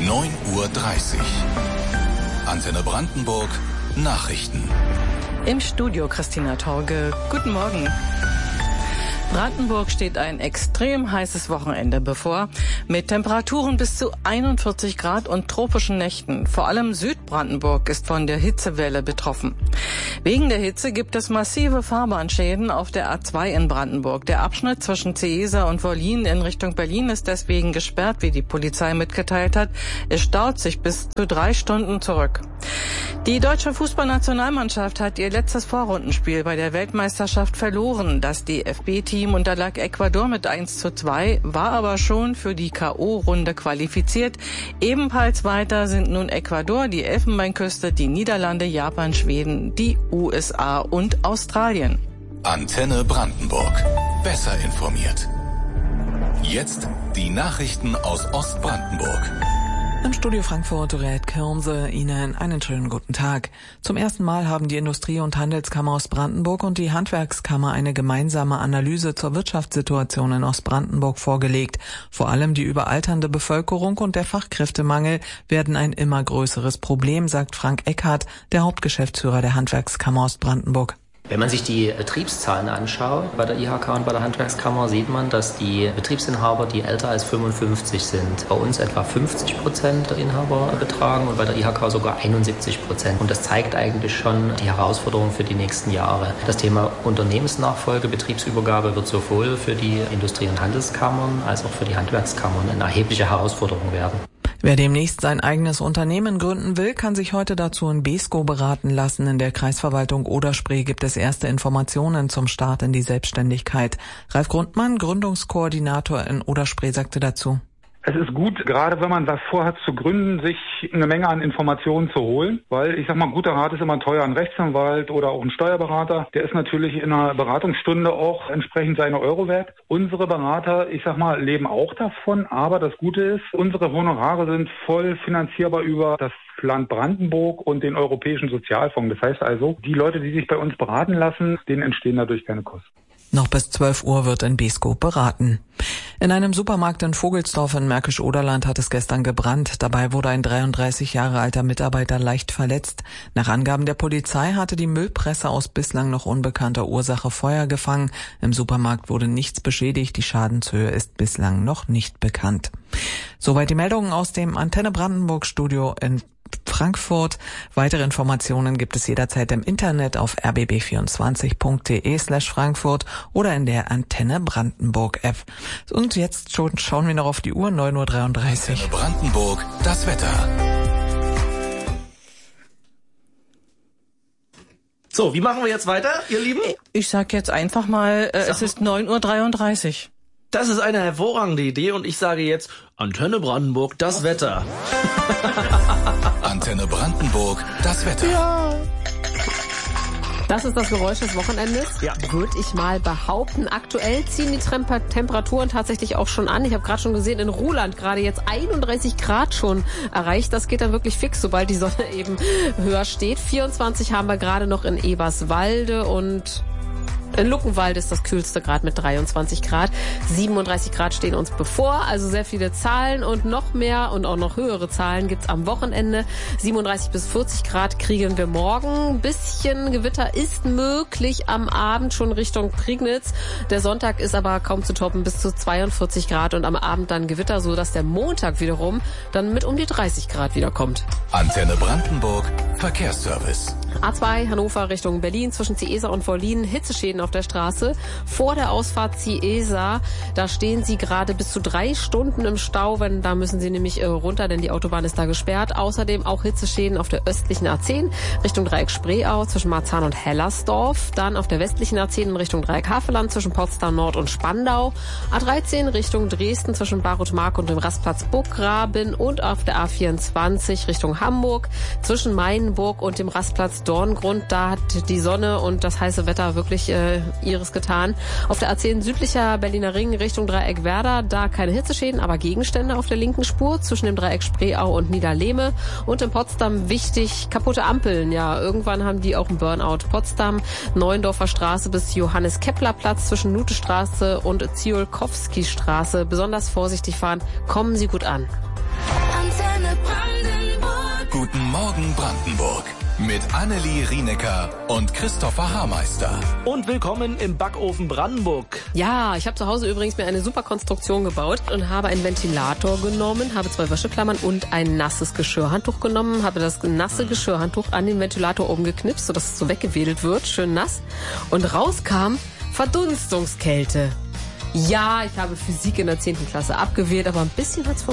9:30 Uhr. Antenne Brandenburg Nachrichten. Im Studio Christina Torge. Guten Morgen. Brandenburg steht ein extrem heißes Wochenende bevor, mit Temperaturen bis zu 41 Grad und tropischen Nächten. Vor allem Südbrandenburg ist von der Hitzewelle betroffen. Wegen der Hitze gibt es massive Fahrbahnschäden auf der A2 in Brandenburg. Der Abschnitt zwischen Ceesa und Wollin in Richtung Berlin ist deswegen gesperrt, wie die Polizei mitgeteilt hat. Es staut sich bis zu 3 Stunden zurück. Die deutsche Fußballnationalmannschaft hat ihr letztes Vorrundenspiel bei der Weltmeisterschaft verloren. Das DFB-Team unterlag Ecuador mit 1:2, war aber schon für die K.O.-Runde qualifiziert. Ebenfalls weiter sind nun Ecuador, die Elfenbeinküste, die Niederlande, Japan, Schweden, die USA und Australien. Antenne Brandenburg. Besser informiert. Jetzt die Nachrichten aus Ostbrandenburg. Im Studio Frankfurt Dorette Kirnse, Ihnen einen schönen guten Tag. Zum ersten Mal haben die Industrie- und Handelskammer Ostbrandenburg und die Handwerkskammer eine gemeinsame Analyse zur Wirtschaftssituation in Ostbrandenburg vorgelegt. Vor allem die überalternde Bevölkerung und der Fachkräftemangel werden ein immer größeres Problem, sagt Frank Eckhardt, der Hauptgeschäftsführer der Handwerkskammer Ostbrandenburg. Wenn man sich die Betriebszahlen anschaut, bei der IHK und bei der Handwerkskammer sieht man, dass die Betriebsinhaber, die älter als 55 sind, bei uns etwa 50% der Inhaber betragen und bei der IHK sogar 71%. Und das zeigt eigentlich schon die Herausforderung für die nächsten Jahre. Das Thema Unternehmensnachfolge, Betriebsübergabe wird sowohl für die Industrie- und Handelskammern als auch für die Handwerkskammern eine erhebliche Herausforderung werden. Wer demnächst sein eigenes Unternehmen gründen will, kann sich heute dazu in Beeskow beraten lassen. In der Kreisverwaltung Oderspree gibt es erste Informationen zum Start in die Selbstständigkeit. Ralf Grundmann, Gründungskoordinator in Oderspree, sagte dazu: Es ist gut, gerade wenn man was vorhat zu gründen, sich eine Menge an Informationen zu holen, weil ich sag mal, guter Rat ist immer teuer. Ein Rechtsanwalt oder auch ein Steuerberater, der ist natürlich in einer Beratungsstunde auch entsprechend seine Euro wert. Unsere Berater, ich sag mal, leben auch davon, aber das Gute ist, unsere Honorare sind voll finanzierbar über das Land Brandenburg und den Europäischen Sozialfonds. Das heißt also, die Leute, die sich bei uns beraten lassen, denen entstehen dadurch keine Kosten. Noch bis 12 Uhr wird in Beeskow beraten. In einem Supermarkt in Vogelsdorf in Märkisch-Oderland hat es gestern gebrannt. Dabei wurde ein 33 Jahre alter Mitarbeiter leicht verletzt. Nach Angaben der Polizei hatte die Müllpresse aus bislang noch unbekannter Ursache Feuer gefangen. Im Supermarkt wurde nichts beschädigt. Die Schadenshöhe ist bislang noch nicht bekannt. Soweit die Meldungen aus dem Antenne Brandenburg Studio in Frankfurt. Weitere Informationen gibt es jederzeit im Internet auf rbb24.de/Frankfurt oder in der Antenne Brandenburg App. Und jetzt schon schauen wir noch auf die Uhr, 9:33 Uhr. Antenne Brandenburg, das Wetter. So, wie machen wir jetzt weiter, ihr Lieben? Ich sag jetzt einfach mal, es ist 9:33 Uhr. Das ist eine hervorragende Idee und ich sage jetzt Antenne Brandenburg, das Wetter. Antenne Brandenburg, das Wetter. Ja. Das ist das Geräusch des Wochenendes, ja, würde ich mal behaupten. Aktuell ziehen die Temperaturen tatsächlich auch schon an. Ich habe gerade schon gesehen, in Ruhland gerade jetzt 31 Grad schon erreicht. Das geht dann wirklich fix, sobald die Sonne eben höher steht. 24 haben wir gerade noch in Eberswalde und in Luckenwalde ist das kühlste Grad mit 23 Grad. 37 Grad stehen uns bevor, also sehr viele Zahlen und noch mehr und auch noch höhere Zahlen gibt's am Wochenende. 37 bis 40 Grad kriegen wir morgen. Ein bisschen Gewitter ist möglich am Abend schon Richtung Prignitz. Der Sonntag ist aber kaum zu toppen, bis zu 42 Grad und am Abend dann Gewitter, sodass der Montag wiederum dann mit um die 30 Grad wiederkommt. Antenne Brandenburg, Verkehrsservice. A2 Hannover Richtung Berlin zwischen Ceesa und Wollin, Hitzeschäden auf der Straße. Vor der Ausfahrt Ceesa, da stehen Sie gerade bis zu 3 Stunden im Stau, da müssen Sie nämlich runter, denn die Autobahn ist da gesperrt. Außerdem auch Hitzeschäden auf der östlichen A10 Richtung Dreieck Spreeau zwischen Marzahn und Hellersdorf. Dann auf der westlichen A10 in Richtung Dreieck Havelland zwischen Potsdam Nord und Spandau. A13 Richtung Dresden zwischen Barutmark und dem Rastplatz Burggraben und auf der A24 Richtung Hamburg zwischen Mainenburg und dem Rastplatz Dorngrund. Da hat die Sonne und das heiße Wetter wirklich ihres getan. Auf der A10 südlicher Berliner Ring Richtung Dreieck Werder, da keine Hitzeschäden, aber Gegenstände auf der linken Spur zwischen dem Dreieck Spreeau und Niederlehme. Und in Potsdam wichtig, kaputte Ampeln. Ja, irgendwann haben die auch einen Burnout. Potsdam, Neuendorfer Straße bis Johannes-Kepler-Platz zwischen Nutestraße und Ziolkowski-Straße. Besonders vorsichtig fahren. Kommen Sie gut an. Antenne Guten Morgen Brandenburg mit Annelie Rienecker und Christopher Haarmeister. Und willkommen im Backofen Brandenburg. Ja, ich habe zu Hause übrigens mir eine super Konstruktion gebaut und habe einen Ventilator genommen, habe 2 Wäscheklammern und ein nasses Geschirrhandtuch genommen, habe das nasse Geschirrhandtuch an den Ventilator oben geknipst, sodass es so weggewedelt wird, schön nass. Und rauskam Verdunstungskälte. Ja, ich habe Physik in der 10. Klasse abgewählt, aber ein bisschen hat's